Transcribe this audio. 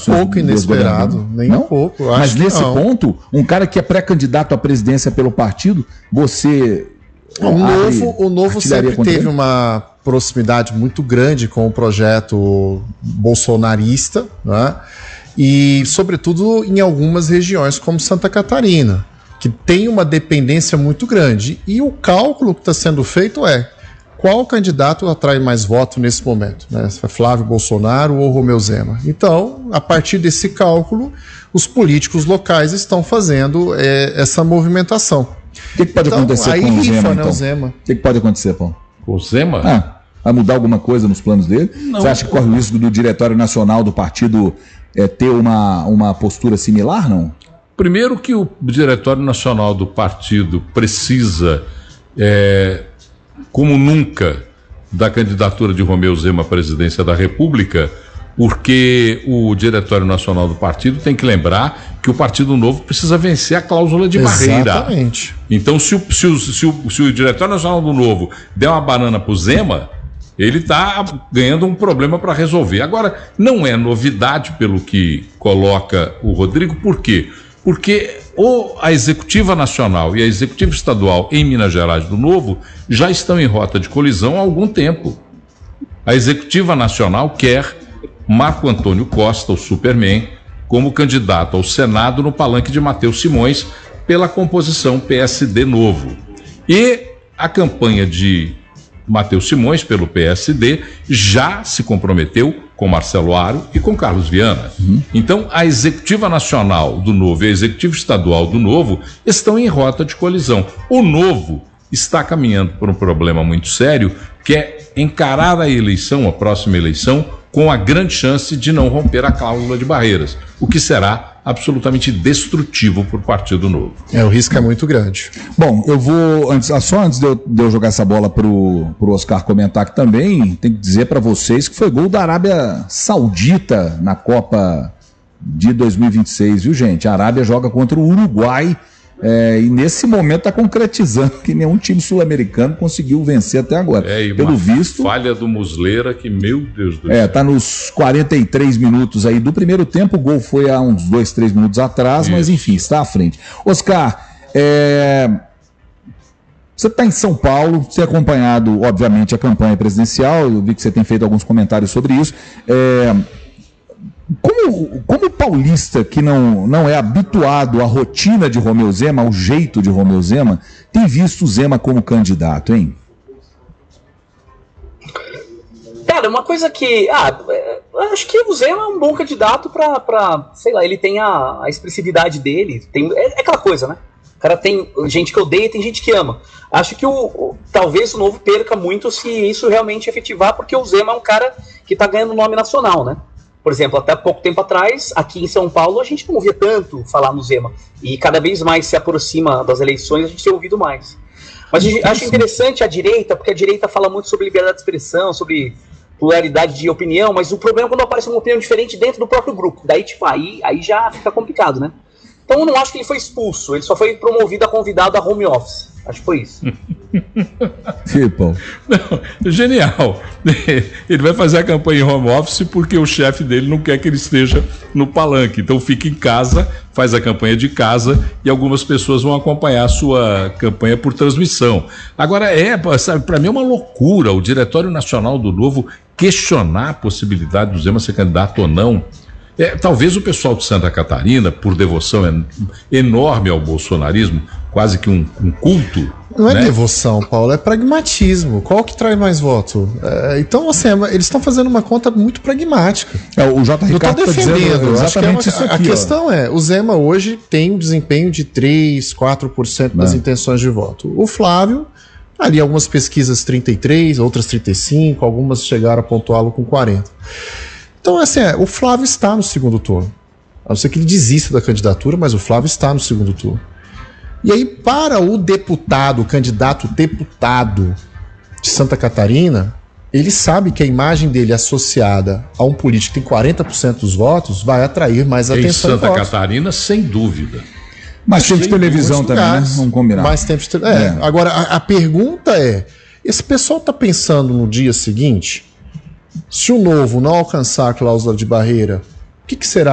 pouco inesperado, nem um pouco. Mas nesse ponto, um cara que é pré-candidato à presidência pelo partido, você... O Novo sempre teve uma proximidade muito grande com o projeto bolsonarista, né? E, sobretudo, em algumas regiões como Santa Catarina, que tem uma dependência muito grande. E o cálculo que está sendo feito é qual candidato atrai mais voto nesse momento, né? Se é Flávio Bolsonaro ou Romeu Zema. Então, a partir desse cálculo, os políticos locais estão fazendo essa movimentação. O que pode acontecer com o Zema, então? O Zema. O que pode acontecer, Paulo? O Zema? Vai mudar alguma coisa nos planos dele? Não. Você acha que corre o risco do Diretório Nacional do partido ter uma postura similar, não? Primeiro que o Diretório Nacional do partido precisa, como nunca, da candidatura de Romeu Zema à presidência da República, porque o Diretório Nacional do partido tem que lembrar que o Partido Novo precisa vencer a cláusula de barreira. Exatamente. Então, se o Diretório Nacional do Novo der uma banana para o Zema, ele está ganhando um problema para resolver. Agora, não é novidade pelo que coloca o Rodrigo, por quê? Porque a Executiva Nacional e a Executiva Estadual em Minas Gerais do Novo já estão em rota de colisão há algum tempo. A Executiva Nacional quer Marco Antônio Costa, o Superman, como candidato ao Senado no palanque de Matheus Simões pela composição PSD Novo. E a campanha de Matheus Simões pelo PSD já se comprometeu com Marcelo Aro e com Carlos Viana. Então, a Executiva Nacional do Novo e a Executiva Estadual do Novo estão em rota de colisão. O Novo está caminhando por um problema muito sério, que é encarar a próxima eleição, com a grande chance de não romper a cláusula de barreiras, o que será absolutamente destrutivo para o Partido Novo. O risco é muito grande. Bom, eu vou, só antes de eu jogar essa bola para o Oscar comentar aqui também, tem que dizer para vocês que foi gol da Arábia Saudita na Copa de 2026, viu, gente? A Arábia joga contra o Uruguai, e nesse momento está concretizando que nenhum time sul-americano conseguiu vencer até agora. Pelo visto, falha do Muslera que, meu Deus do céu. Está nos 43 minutos aí do primeiro tempo, o gol foi há uns 2-3 minutos atrás, mas enfim, está à frente. Oscar, você está em São Paulo, você tem acompanhado, obviamente, a campanha presidencial, eu vi que você tem feito alguns comentários sobre isso. Como paulista que não é habituado à rotina de Romeu Zema, ao jeito de Romeu Zema, tem visto o Zema como candidato, hein? Cara, uma coisa que... acho que o Zema é um bom candidato pra sei lá, ele tem a expressividade dele, é aquela coisa, né? O cara tem gente que odeia e tem gente que ama. Acho que talvez o Novo perca muito se isso realmente efetivar, porque o Zema é um cara que tá ganhando nome nacional, né? Por exemplo, até pouco tempo atrás, aqui em São Paulo, a gente não ouvia tanto falar no Zema. E cada vez mais se aproxima das eleições, a gente tem ouvido mais. Mas acho interessante a direita, porque a direita fala muito sobre liberdade de expressão, sobre pluralidade de opinião, mas o problema é quando aparece uma opinião diferente dentro do próprio grupo. Daí, aí já fica complicado, né? Então eu não acho que ele foi expulso, ele só foi promovido a convidado a home office. Acho que foi isso. Não, genial. Ele vai fazer a campanha em home office porque o chefe dele não quer que ele esteja no palanque. Então fica em casa, faz a campanha de casa e algumas pessoas vão acompanhar a sua campanha por transmissão. Agora, para mim é uma loucura o Diretório Nacional do Novo questionar a possibilidade do Zema ser candidato ou não. Talvez o pessoal de Santa Catarina, por devoção enorme ao bolsonarismo, quase que um culto. Não é devoção, Paulo, é pragmatismo. Qual que traz mais voto? Então, assim, eles estão fazendo uma conta muito pragmática. O J. Ricardo está defendendo exatamente isso aqui. A questão o Zema hoje tem um desempenho de 3%, 4% das intenções de voto. O Flávio, ali algumas pesquisas 33%, outras 35%, algumas chegaram a pontuá-lo com 40%. Então, assim, o Flávio está no segundo turno. A não ser que ele desista da candidatura, mas o Flávio está no segundo turno. E aí, para o candidato deputado de Santa Catarina, ele sabe que a imagem dele associada a um político que tem 40% dos votos vai atrair mais atenção. Em Santa Catarina, sem dúvida. Mais tempo de televisão também, né? Vamos combinar. Mais tempo de televisão. Agora, a pergunta esse pessoal está pensando no dia seguinte, se o Novo não alcançar a cláusula de barreira, o que será